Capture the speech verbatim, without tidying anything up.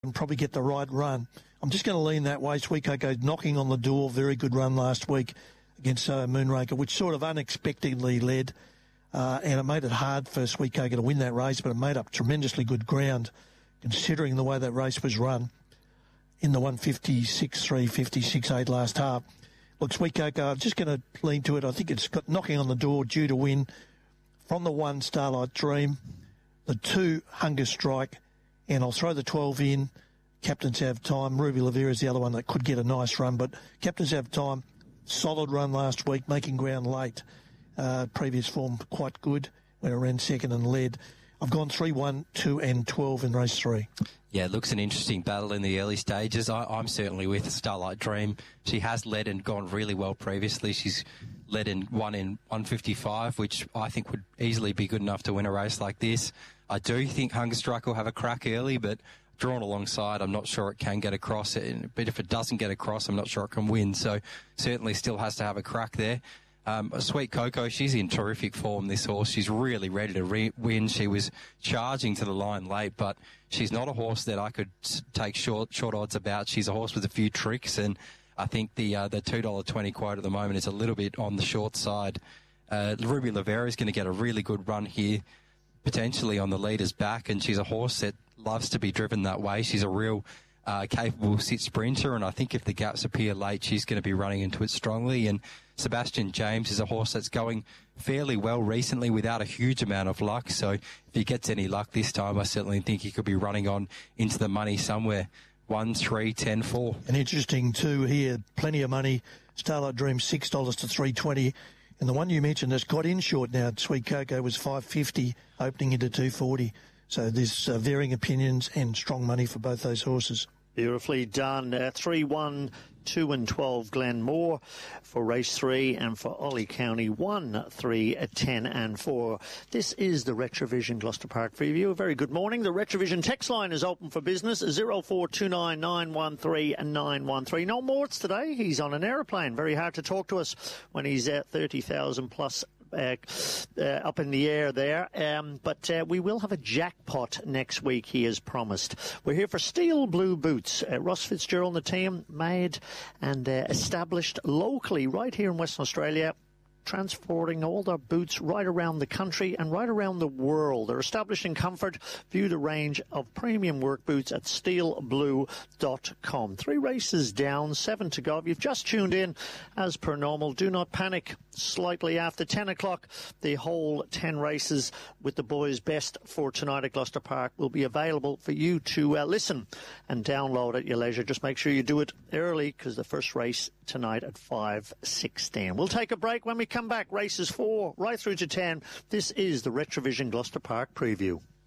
and probably get the right run. I'm just going to lean that way. Sweet Coco knocking on the door. Very good run last week against uh, Moonraker, which sort of unexpectedly led, uh, and it made it hard for Sweet Coco to win that race, but it made up tremendously good ground considering the way that race was run in the one fifty-six three, fifty-six eight last half. Look, Sweet Coco, I'm just going to lean to it. I think it's got knocking on the door, due to win from the one, Starlight Dream, the two, Hunger Strike, and I'll throw the twelve in. Captains Have Time. Ruby Lavera is the other one that could get a nice run, but Captains Have Time, solid run last week, making ground late. Uh, previous form quite good when it ran second and led. I've gone three, one, two, and twelve in race three. Yeah, it looks an interesting battle in the early stages. I, I'm certainly with Starlight Dream. She has led and gone really well previously. She's led in one in one fifty-five, which I think would easily be good enough to win a race like this. I do think Hunger Strike will have a crack early, but drawn alongside, I'm not sure it can get across. But if it doesn't get across, I'm not sure it can win. So certainly still has to have a crack there. Um, Sweet Coco, she's in terrific form, this horse. She's really ready to re- win. She was charging to the line late, but she's not a horse that I could take short short odds about. She's a horse with a few tricks, and I think the uh, the two dollars twenty quote at the moment is a little bit on the short side. Uh, Ruby Lavera is going to get a really good run here, potentially on the leader's back, and she's a horse that loves to be driven that way. She's a real uh, capable sit sprinter, and I think if the gaps appear late, she's going to be running into it strongly. And Sebastian James is a horse that's going fairly well recently without a huge amount of luck. So if he gets any luck this time, I certainly think he could be running on into the money somewhere. One, three, ten, four. And interesting too here, plenty of money. Starlight Dream six dollars to three twenty. And the one you mentioned has got in short now. Sweet Coco was five fifty, opening into two forty. So there's uh, varying opinions and strong money for both those horses. Beautifully done. Uh, three, one, two and twelve Glenmore for race three, and for Ollie County one, three, ten and four. This is the Retrovision Gloucester Park preview. A very good morning. The Retrovision text line is open for business, zero four two nine nine one three nine one three. No Mortz today. He's on an aeroplane. Very hard to talk to us when he's at thirty thousand plus Uh, uh, up in the air there, um, but uh, we will have a jackpot next week, he has promised. We're here for Steel Blue Boots. uh, Ross Fitzgerald and the team, made and uh, established locally right here in Western Australia, transporting all their boots right around the country and right around the world. They're established in comfort. View the range of premium work boots at steel blue dot com. Three races down, seven to go. If you've just tuned in, as per normal, do not panic. Slightly after ten o'clock, the whole ten races with the boys' best for tonight at Gloucester Park will be available for you to uh, listen and download at your leisure. Just make sure you do it early, because the first race tonight at five sixteen. We'll take a break. When we come back, races four right through to ten. This is the Retrovision Gloucester Park preview.